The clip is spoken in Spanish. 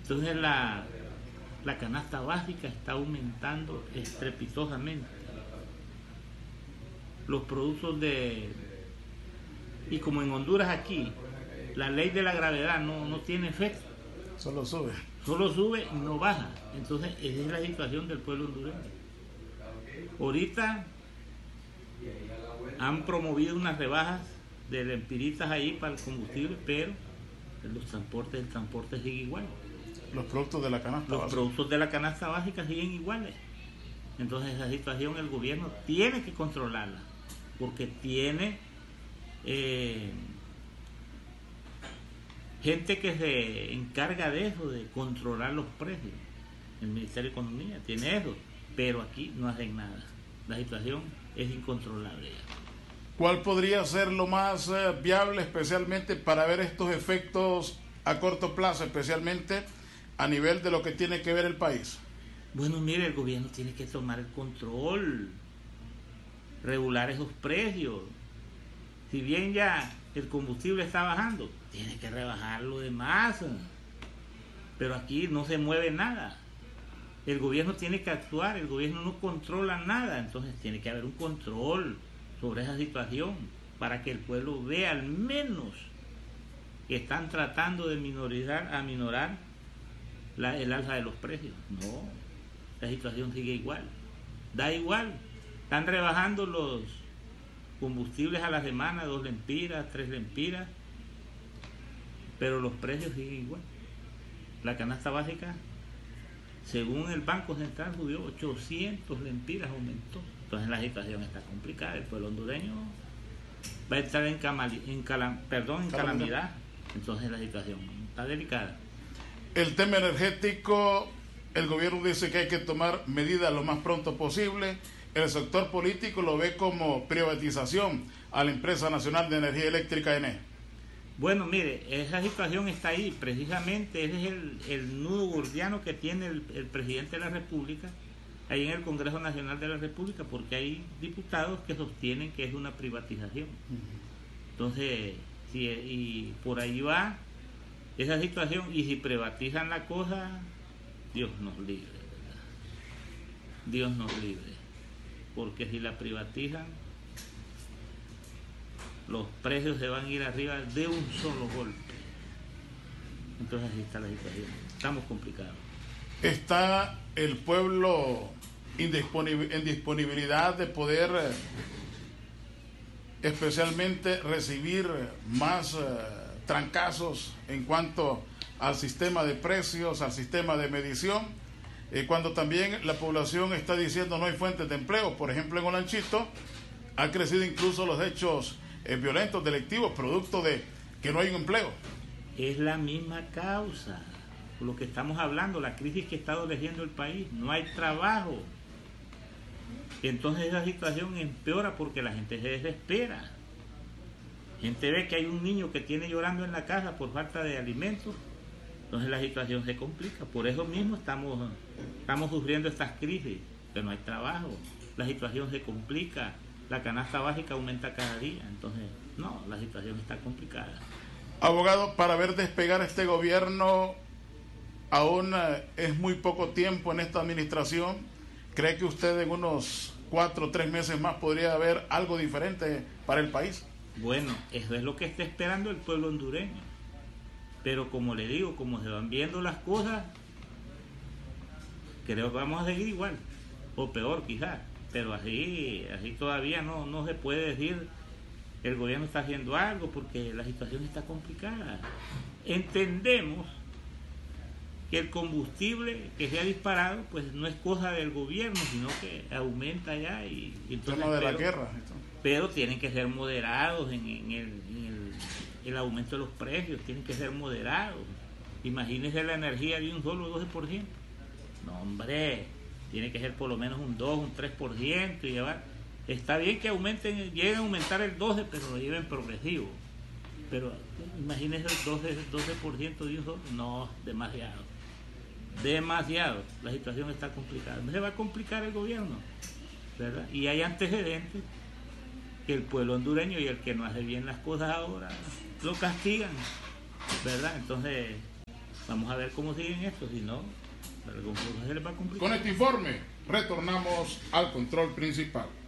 Entonces la canasta básica está aumentando estrepitosamente. Los productos y como en Honduras aquí, la ley de la gravedad no tiene efecto. Solo sube. Solo sube y no baja. Entonces esa es la situación del pueblo hondureño. Ahorita han promovido unas rebajas de lempiritas ahí para el combustible, pero el transporte sigue igual. Los productos de la canasta básica. Los productos de la canasta básica siguen iguales. Entonces esa situación el gobierno tiene que controlarla, porque tiene gente que se encarga de eso, de controlar los precios. El Ministerio de Economía tiene eso, pero aquí no hacen nada. La situación es incontrolable ya. ¿Cuál podría ser lo más viable, especialmente para ver estos efectos a corto plazo, especialmente a nivel de lo que tiene que ver el país? Bueno, mire, el gobierno tiene que tomar el control, regular esos precios. Si bien ya el combustible está bajando, tiene que rebajar lo demás. Pero aquí no se mueve nada. El gobierno tiene que actuar, el gobierno no controla nada, entonces tiene que haber un control sobre esa situación para que el pueblo vea al menos que están tratando de aminorar el alza de los precios. No, la situación sigue igual, da igual, están rebajando los combustibles a la semana, 2 lempiras, 3 lempiras, pero los precios siguen igual. La canasta básica, según el Banco Central, subió 800 lempiras, aumentó. Entonces la situación está complicada, el pueblo hondureño va a estar en calamidad. Entonces la situación está delicada. El tema energético, el gobierno dice que hay que tomar medidas lo más pronto posible. El sector político lo ve como privatización a la Empresa Nacional de Energía Eléctrica, ENE. Bueno, mire, esa situación está ahí, precisamente ese es el nudo gordiano que tiene el presidente de la República, ahí en el Congreso Nacional de la República, porque hay diputados que sostienen que es una privatización. Entonces, y por ahí va esa situación, y si privatizan la cosa, Dios nos libre, ¿verdad? Dios nos libre, porque si la privatizan, los precios se van a ir arriba de un solo golpe. Entonces así está la situación, estamos complicados. ¿Está el pueblo en disponibilidad de poder especialmente recibir más trancazos en cuanto al sistema de precios, al sistema de medición, cuando también la población está diciendo no hay fuentes de empleo? Por ejemplo, en Olanchito ha crecido incluso los hechos violentos, delictivos, producto de que no hay un empleo. Es la misma causa, por lo que estamos hablando, la crisis que está adoleciendo el país, no hay trabajo. Entonces esa situación empeora porque la gente se desespera. Gente ve que hay un niño que tiene llorando en la casa por falta de alimentos, entonces la situación se complica. Por eso mismo estamos sufriendo estas crisis, que no hay trabajo, la situación se complica, la canasta básica aumenta cada día, entonces no, la situación está complicada. Abogado, para ver despegar este gobierno, aún es muy poco tiempo en esta administración. ¿Cree que usted en unos 4 o 3 meses más podría haber algo diferente para el país? Bueno, eso es lo que está esperando el pueblo hondureño. Pero como le digo, como se van viendo las cosas, creo que vamos a seguir igual, o peor quizás. Pero así todavía no se puede decir que el gobierno está haciendo algo porque la situación está complicada. Entendemos que el combustible que se ha disparado pues no es cosa del gobierno, sino que aumenta ya y entonces, tema de la guerra. Pero tienen que ser moderados en el aumento de los precios, tienen que ser moderados. Imagínense la energía de un solo 12%. No, hombre, tiene que ser por lo menos un 2, un 3% y llevar. Está bien que lleguen a aumentar el 12%, pero lo lleven progresivo. Pero imagínense el 12% de un solo. No, demasiado. La situación está complicada. No se va a complicar el gobierno, ¿verdad? Y hay antecedentes que el pueblo hondureño y el que no hace bien las cosas ahora lo castigan, ¿verdad? Entonces Vamos a ver cómo siguen eso, si no, la recompensa se les va a cumplir. Con este informe retornamos al control principal.